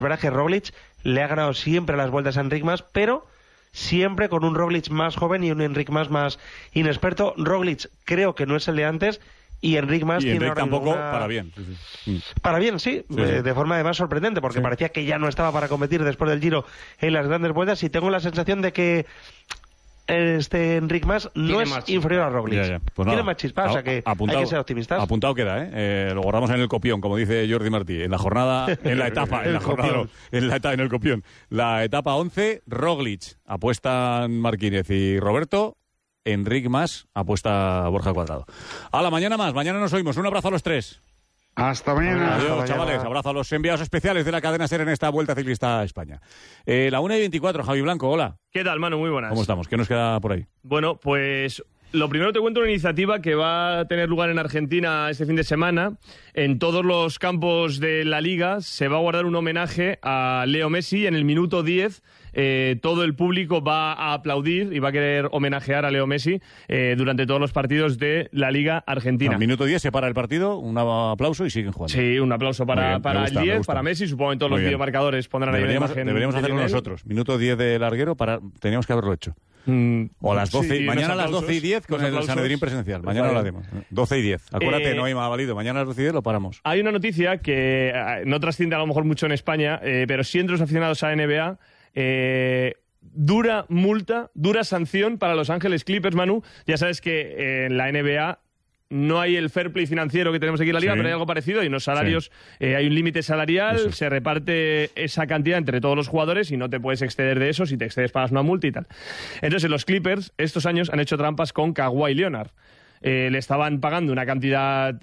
verdad que Roglic le ha ganado siempre las vueltas a Enric Mas, pero siempre con un Roglic más joven y un Enric Mas más inexperto. Roglic creo que no es el de antes, y Enric Mas tiene ahora tampoco para bien. Para bien, sí. De forma además sorprendente, porque parecía que ya no estaba para competir después del Giro en las grandes vueltas, y tengo la sensación de que Enric Mas no es inferior a Roglic. Pues tiene más chispa, o sea que hay que ser optimistas. Apuntado queda, lo guardamos en el copión, como dice Jordi Martí, en la jornada, en la etapa, en el copión. La etapa 11, Roglic, apuestan Marquínez y Roberto. Enric Mas, apuesta Borja Cuadrado. A la mañana más, mañana nos oímos. Un abrazo a los tres. Hasta mañana. Adiós, chavales. Abrazo a los enviados especiales de la cadena SER en esta Vuelta Ciclista a España. La 1:24, Javi Blanco, hola. ¿Qué tal, Manu? Muy buenas. ¿Cómo estamos? ¿Qué nos queda por ahí? Bueno, pues lo primero te cuento una iniciativa que va a tener lugar en Argentina este fin de semana. En todos los campos de la Liga se va a guardar un homenaje a Leo Messi. En el minuto 10 todo el público va a aplaudir y va a querer homenajear a Leo Messi durante todos los partidos de la Liga Argentina. Al minuto 10 se para el partido, un aplauso y siguen jugando. Sí, un aplauso para el 10, para Messi. Supongo que en todos los videomarcadores pondrán ahí una imagen. Deberíamos hacerlo nosotros. Minuto 10 de larguero, teníamos que haberlo hecho. O a las 12, sí, mañana a las 12:10 con el Sanedrín presencial. Mañana lo haremos. 12:10. Acuérdate, no hay más válido. Mañana a las 12:10 lo paramos. Hay una noticia que no trasciende a lo mejor mucho en España, pero sí entre los aficionados a NBA. Dura sanción para Los Ángeles Clippers, Manu. Ya sabes que en la NBA no hay el fair play financiero que tenemos aquí en la Liga, pero hay algo parecido. Hay unos salarios, hay un límite salarial, se reparte esa cantidad entre todos los jugadores y no te puedes exceder de eso. Si te excedes pagas una multa y tal. Entonces los Clippers estos años han hecho trampas con Kawhi Leonard. Le estaban pagando una cantidad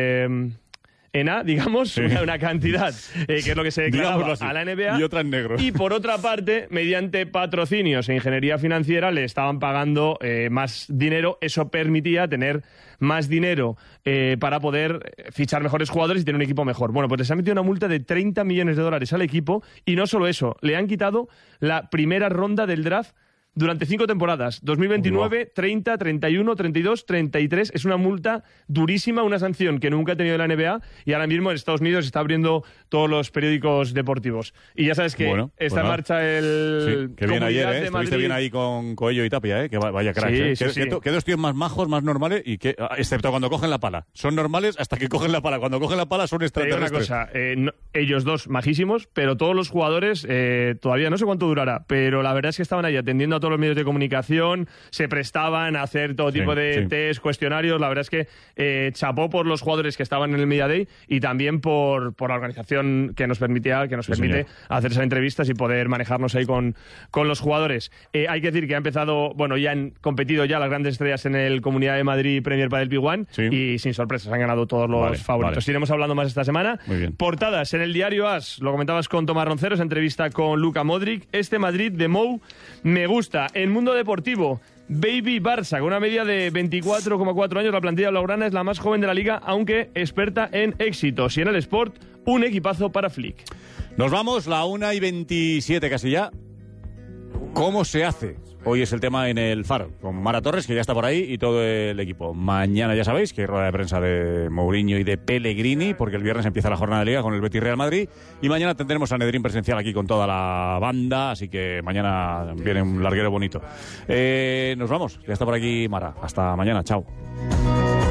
digamos, una cantidad que es lo que se declaraba a la NBA, y otra en negro. Y por otra parte, mediante patrocinios e ingeniería financiera le estaban pagando más dinero. Eso permitía tener más dinero para poder fichar mejores jugadores y tener un equipo mejor. Bueno, pues les han metido una multa de $30 millones al equipo, y no solo eso, le han quitado la primera ronda del draft durante 5 temporadas, 2029, 30, 31, 32, 33. Es una multa durísima, una sanción que nunca ha tenido la NBA, y ahora mismo en Estados Unidos está abriendo todos los periódicos deportivos. Y ya sabes que está en marcha el... Sí, que bien ayer, estuviste bien ahí con Coello y Tapia, que vaya cracks. Que dos tíos más majos, más normales, y que, excepto cuando cogen la pala. Son normales hasta que cogen la pala. Cuando cogen la pala son extraterrestres. Te digo una cosa, ellos dos majísimos, pero todos los jugadores, todavía no sé cuánto durará, pero la verdad es que estaban ahí atendiendo a todos los medios de comunicación, se prestaban a hacer todo tipo de test, cuestionarios. La verdad es que chapó por los jugadores que estaban en el Media Day, y también por la organización que nos permite hacer esas entrevistas y poder manejarnos ahí con los jugadores. Hay que decir que ha empezado, ya han competido ya las grandes estrellas en el Comunidad de Madrid Premier Padel P1, y sin sorpresas han ganado todos los favoritos. Iremos hablando más esta semana. Portadas en el diario AS, lo comentabas con Tomás Roncero, esa entrevista con Luka Modric. Este Madrid de Mou me gusta. En Mundo Deportivo, Baby Barça, con una media de 24,4 años, la plantilla blaugrana es la más joven de la Liga, aunque experta en éxitos. Y en el Sport, un equipazo para Flick. Nos vamos, la 1:27 casi ya. ¿Cómo se hace? Hoy es el tema en el Faro, con Mara Torres, que ya está por ahí, y todo el equipo. Mañana ya sabéis que hay rueda de prensa de Mourinho y de Pellegrini, porque el viernes empieza la jornada de Liga con el Betis Real Madrid, y mañana tendremos a Sanedrín presencial aquí con toda la banda, así que mañana viene un larguero bonito. Nos vamos, ya está por aquí Mara. Hasta mañana, chao.